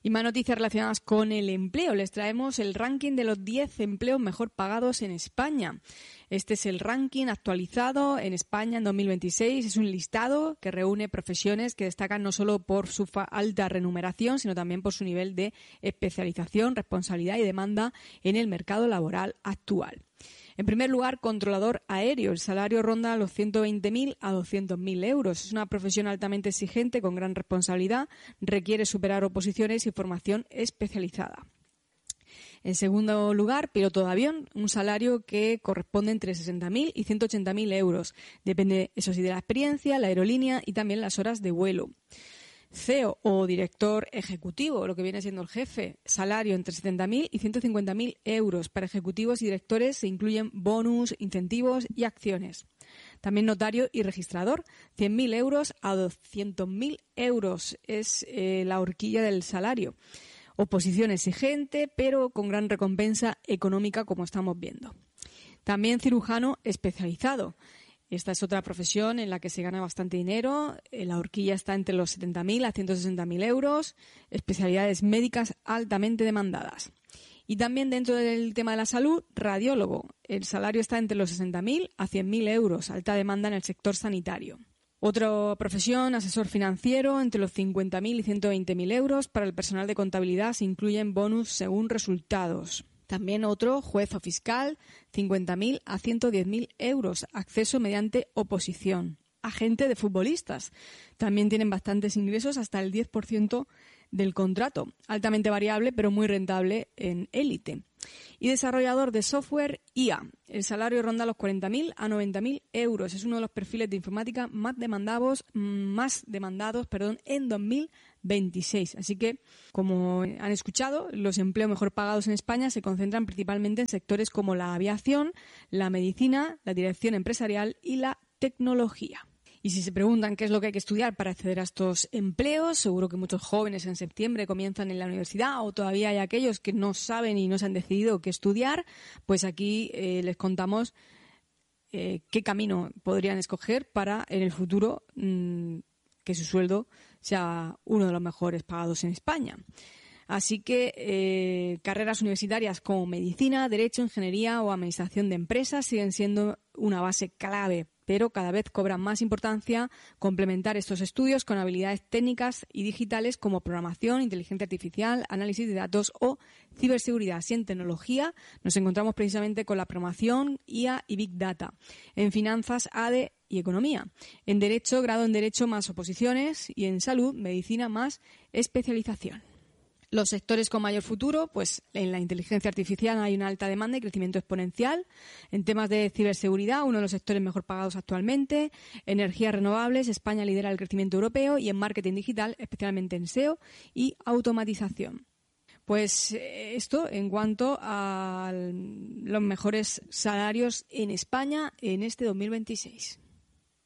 Y más noticias relacionadas con el empleo. Les traemos el ranking de los 10 empleos mejor pagados en España. Este es el ranking actualizado en España en 2026. Es un listado que reúne profesiones que destacan no solo por su alta remuneración, sino también por su nivel de especialización, responsabilidad y demanda en el mercado laboral actual. En primer lugar, controlador aéreo. El salario ronda los 120.000 a 200.000 euros. Es una profesión altamente exigente, con gran responsabilidad, requiere superar oposiciones y formación especializada. En segundo lugar, piloto de avión, un salario que corresponde entre 60.000 y 180.000 euros. Depende, eso sí, de la experiencia, la aerolínea y también las horas de vuelo. CEO o director ejecutivo, lo que viene siendo el jefe, salario entre 70.000 y 150.000 euros. Para ejecutivos y directores se incluyen bonus, incentivos y acciones. También notario y registrador, 100.000 euros a 200.000 euros es la horquilla del salario. Oposición exigente, pero con gran recompensa económica, como estamos viendo. También cirujano especializado. Esta es otra profesión en la que se gana bastante dinero. La horquilla está entre los 70.000 a 160.000 euros. Especialidades médicas altamente demandadas. Y también dentro del tema de la salud, radiólogo. El salario está entre los 60.000 a 100.000 euros. Alta demanda en el sector sanitario. Otra profesión, asesor financiero, entre los 50.000 y 120.000 euros. Para el personal de contabilidad se incluyen bonus según resultados. También otro, juez o fiscal, 50.000 a 110.000 euros, acceso mediante oposición. Agente de futbolistas, también tienen bastantes ingresos, hasta el 10% del contrato, altamente variable pero muy rentable en élite. Y desarrollador de software IA, el salario ronda los 40.000 a 90.000 euros, es uno de los perfiles de informática más demandados en 2026. Así que, como han escuchado, los empleos mejor pagados en España se concentran principalmente en sectores como la aviación, la medicina, la dirección empresarial y la tecnología. Y si se preguntan qué es lo que hay que estudiar para acceder a estos empleos, seguro que muchos jóvenes en septiembre comienzan en la universidad o todavía hay aquellos que no saben y no se han decidido qué estudiar, pues aquí les contamos qué camino podrían escoger para en el futuro que su sueldo sea uno de los mejores pagados en España. Así que carreras universitarias como medicina, derecho, ingeniería o administración de empresas siguen siendo una base clave, pero cada vez cobran más importancia complementar estos estudios con habilidades técnicas y digitales como programación, inteligencia artificial, análisis de datos o ciberseguridad. Y en tecnología nos encontramos precisamente con la programación, IA y Big Data. En finanzas, ADE y economía. En derecho, grado en derecho más oposiciones y en salud, medicina más especialización. Los sectores con mayor futuro, pues en la inteligencia artificial hay una alta demanda y crecimiento exponencial. En temas de ciberseguridad, uno de los sectores mejor pagados actualmente. Energías renovables, España lidera el crecimiento europeo y en marketing digital, especialmente en SEO y automatización. Pues esto en cuanto a los mejores salarios en España en este 2026.